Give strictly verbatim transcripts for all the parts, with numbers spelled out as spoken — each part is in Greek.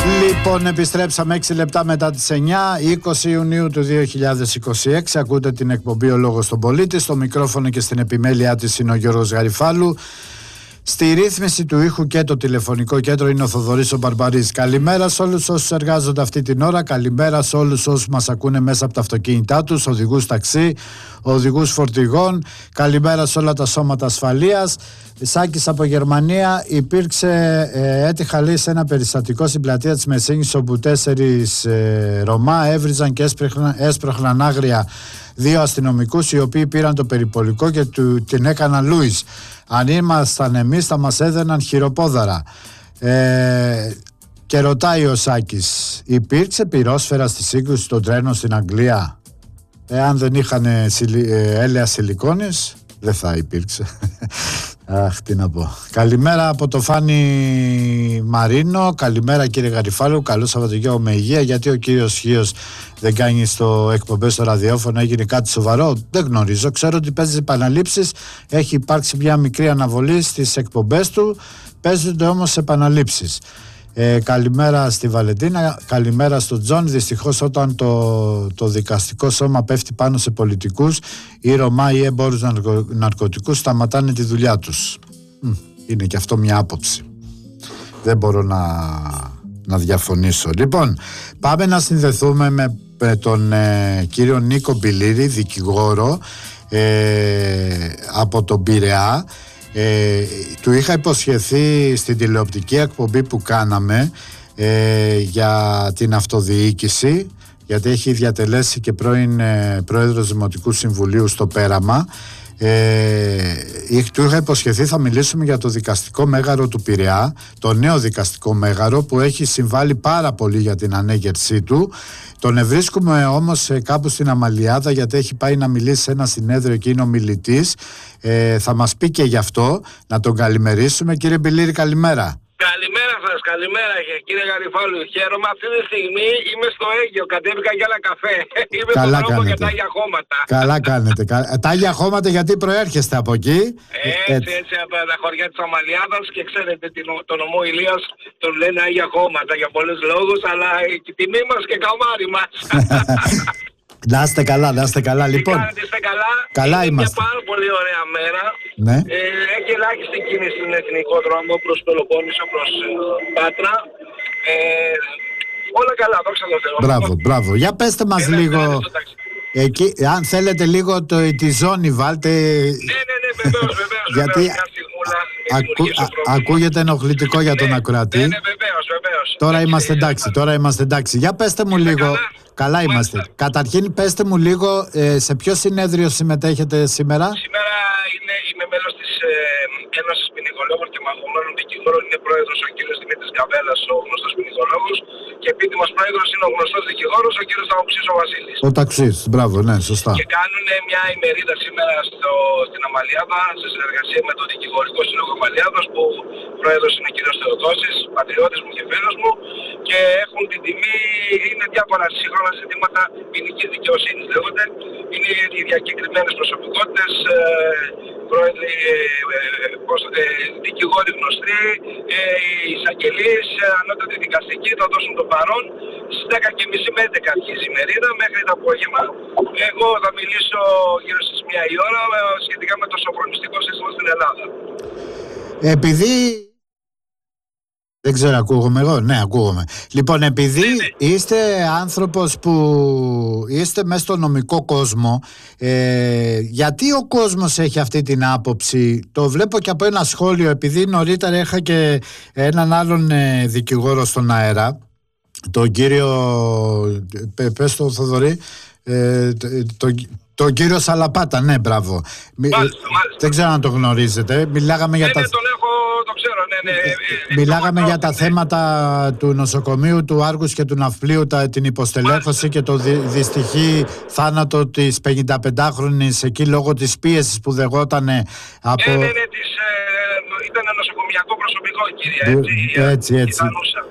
Λοιπόν, επιστρέψαμε έξι λεπτά μετά τις εννιά, είκοσι Ιουνίου του δύο χιλιάδες είκοσι έξι. Ακούτε την εκπομπή «Ο Λόγος στον Πολίτη». Στο μικρόφωνο και στην επιμέλειά της είναι ο Γιώργος Γαριφάλου. Στη ρύθμιση του ήχου και το τηλεφωνικό κέντρο είναι ο Θοδωρής ο Μπαρμπαρής. Καλημέρα σε όλους όσους εργάζονται αυτή την ώρα. Καλημέρα σε όλους όσους μας ακούνε μέσα από τα αυτοκίνητά τους, οδηγούς ταξί, οδηγούς φορτηγών. Καλημέρα σε όλα τα σώματα ασφαλείας. Σάκης από Γερμανία. Υπήρξε, ε, έτυχα λέει, σε ένα περιστατικό στην πλατεία της Μεσίνης, όπου τέσσερις ε, Ρωμά έβριζαν και έσπρωχναν, έσπρωχναν άγρια δύο αστυνομικούς, οι οποίοι πήραν το περιπολικό και του, την έκαναν Λούις. Αν ήμασταν εμείς θα μας έδαιναν χειροπόδαρα. Ε, και ρωτάει ο Σάκης, υπήρξε πυρόσφαιρα στη σύγκρουση των τρένων στην Αγγλία? Εάν δεν είχαν ε, έλαια σιλικόνης, δεν θα υπήρξε. Αχ, τι να πω. Καλημέρα από το Φάνη Μαρίνο. Καλημέρα κύριε Γαριφάλου. Καλό Σαββατοκύριακο με υγεία. Γιατί ο κύριος Χίος δεν κάνει στο εκπομπές στο ραδιόφωνο? Έγινε κάτι σοβαρό? Δεν γνωρίζω. Ξέρω ότι παίζει επαναλήψεις. Έχει υπάρξει μια μικρή αναβολή στις εκπομπές του. Παίζονται όμως επαναλήψεις. Ε, καλημέρα στη Βαλεντίνα, καλημέρα στον Τζον. Δυστυχώς όταν το, το δικαστικό σώμα πέφτει πάνω σε πολιτικούς, οι Ρωμά ή εμπόρους ναρκω, ναρκωτικούς σταματάνε τη δουλειά τους. Είναι και αυτό μια άποψη. Δεν μπορώ να, να διαφωνήσω. Λοιπόν, πάμε να συνδεθούμε με, με τον ε, κύριο Νίκο Μπιλίρη, δικηγόρο ε, από τον Πειραιά. Ε, του είχα υποσχεθεί στην τηλεοπτική εκπομπή που κάναμε ε, για την αυτοδιοίκηση, γιατί έχει διατελέσει και πρώην ε, πρόεδρος Δημοτικού Συμβουλίου στο Πέραμα. Ε, του είχα υποσχεθεί θα μιλήσουμε για το δικαστικό μέγαρο του Πειραιά, το νέο δικαστικό μέγαρο που έχει συμβάλει πάρα πολύ για την ανέγερσή του. Τον ευρίσκουμε όμως κάπου στην Αμαλιάδα, γιατί έχει πάει να μιλήσει σε ένα συνέδριο και είναι ομιλητής. Ε, θα μας πει και γι' αυτό. Να τον καλημερίσουμε. Κύριε Μπιλίρη, καλημέρα. Καλημέρα σας, καλημέρα κύριε Γαριφάλου. Χαίρομαι, αυτή τη στιγμή είμαι στο Αίγιο, κατέβηκα για ένα καφέ. Είμαι Καλά στον δρόμο κάνετε. για τα Άγια Χώματα. Καλά κάνετε. Τα Άγια Χώματα, γιατί προέρχεστε από εκεί? Έτσι, έτσι, έτσι από τα χωριά της Αμαλιάδας, και ξέρετε τον νομό Ηλίας τον λένε Άγια Χώματα για πολλούς λόγους, αλλά η τιμή μας και καμάρι μας. Να είστε καλά, να είστε καλά. Τι Λοιπόν, κάνετε, είστε καλά? καλά είναι είμαστε. μια πάρα πολύ ωραία μέρα. Ναι. Ε, έχει ελάχιστη κίνηση στην εθνικό δρόμο προς Πελοπόννησο, προς ε, Πάτρα. Ε, όλα καλά, δόξα τω Θεώ. Μπράβο, μπράβο. Για πέστε μας Ένα, λίγο, ένα, εκεί, αν θέλετε λίγο το, τη ζώνη βάλτε. Ναι, ναι, ναι, βεβαίως, βεβαίως. Γιατί βεβαίως, μια στιγμούλα, ακού, δημιουργήσω α, πρόβλημα. ακούγεται ενοχλητικό για τον Ναι, ακροατή. Ναι, ναι, βεβαίως, βεβαίως. Τώρα Έτσι, είμαστε ε, εντάξει, ε, τώρα είμαστε εντάξει. Για πέστε μου Είστε λίγο. καλά? Καλά είμαστε. Μάλιστα. Καταρχήν πέστε μου λίγο ε, σε ποιο συνέδριο συμμετέχετε σήμερα? Σήμερα είναι, είμαι μέλος της ε, Ένωσης Ποινικολόγων και Μαχωμένων Δικηγόρων. Είναι πρόεδρος ο κύριος Δημήτρης Καβέλας, ο γνωστός ποινικολόγος, και επίτιμος πρόεδρος είναι ο γνωστός δικηγόρος, ο κύριος Ταοξής ο Βασίλης. Ο ταξής, μπράβο, ναι, σωστά. Και κάνουν μια ημερίδα σήμερα στο, στην Αμαλιάδα, σε συνεργασία με το Δικηγορικό Σύλλογο Αμαλιάδας, που πρόεδρος είναι ο κύριος Θεοδόσης, πατριώτης μου και φίλος μου, και έχουν την τιμή, είναι διάφορα σύγχρονα ζητήματα ποινικής δικαιοσύνης λέγονται. Είναι οι διακεκριμένες προσωπικότητες, ε, πρόεδροι, ε, ε, δικηγόροι γνωστοί, ε, οι εισαγγελείς, ε, ανώτατοι δικαστικοί θα δώσουν το παρόν. Στις δέκα και μισή με έντεκα αρχίζει η μερίδα μέχρι το απόγευμα. Εγώ θα μιλήσω γύρω στις μία η ώρα ε, σχετικά με το σοφρονιστικό σύστημα στην Ελλάδα. Επειδή... Δεν ξέρω, ακούγομαι εγώ. Ναι, ακούγομαι. Λοιπόν, επειδή Ναι, ναι. είστε άνθρωπος που είστε μέσα στο νομικό κόσμο, ε, γιατί ο κόσμος έχει αυτή την άποψη? Το βλέπω και από ένα σχόλιο, επειδή νωρίτερα είχα και έναν άλλον ε, δικηγόρο στον αέρα, τον κύριο, πε, πες το Θοδωρή, ε, το, το, τον κύριο Σαλαπάτα, ναι, μπράβο. Μάλιστα, μάλιστα. Δεν ξέρω αν το γνωρίζετε. Μιλάγαμε για Ναι, τα... ναι, τον έχω, το ξέρω, ναι, ναι. ε, ε, Μιλάγαμε το- για τα ναι. θέματα του νοσοκομείου, του Άργους και του Ναυπλίου, τα, την υποστελέχωση και το δυ, δυστυχή θάνατο της πενηνταπεντάχρονης εκεί λόγω της πίεσης που δεγότανε από... Ναι, ναι, ναι, της, ε, ήταν νοσοκομιακό προσωπικό, κυρία, Δου- έτσι, έτσι, η έτσι. Δανούσα.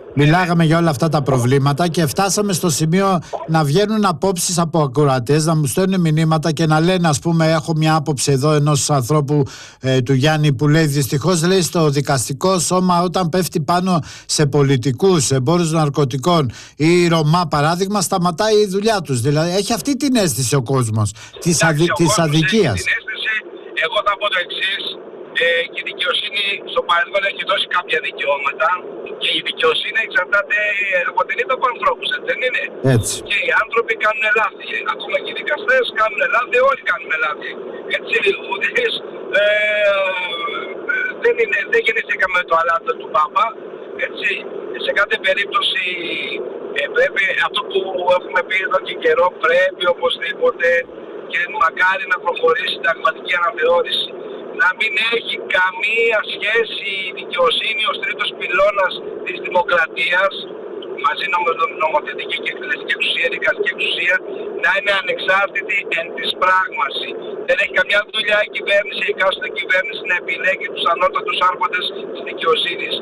μιλάγαμε για όλα αυτά τα προβλήματα και φτάσαμε στο σημείο να βγαίνουν απόψεις από ακροατές, να μου στέλνουν μηνύματα και να λένε, ας πούμε, έχω μια άποψη εδώ ενός ανθρώπου ε, του Γιάννη που λέει δυστυχώς, λέει, στο δικαστικό σώμα όταν πέφτει πάνω σε πολιτικούς, εμπόρους ναρκωτικών ή Ρωμά παράδειγμα, σταματάει η δουλειά τους. Δηλαδή έχει αυτή την αίσθηση ο κόσμος της, αδι, της αδικίας. Εγώ θα πω το εξής, ε, και η δικαιοσύνη στο παρελθόν έχει δώσει κάποια δικαιώματα και η δικαιοσύνη εξαρτάται, αποτελείται από ανθρώπους, έτσι δεν είναι? Έτσι. Και οι άνθρωποι κάνουν λάθη, ακόμα και οι δικαστές κάνουν λάθη, όλοι κάνουν λάθη. Έτσι, ουδής, ε, δεν, είναι, δεν γεννηθήκαμε το αλάτι του Πάπα, έτσι, σε κάθε περίπτωση ε, πρέπει, αυτό που έχουμε πει εδώ και καιρό, πρέπει οπωσδήποτε και μακάρι να προχωρήσει η συνταγματική αναθεώρηση. Να μην έχει καμία σχέση η δικαιοσύνη ως τρίτος πυλώνας της δημοκρατίας, μαζί με νομοθετική και εκτελεστική εξουσία, δικαστική εξουσία, να είναι ανεξάρτητη εν της πράγμαση. Δεν έχει καμιά δουλειά η κυβέρνηση, η εκάστοτε κυβέρνηση να επιλέγει τους ανώτατους άρχοντες της δικαιοσύνης.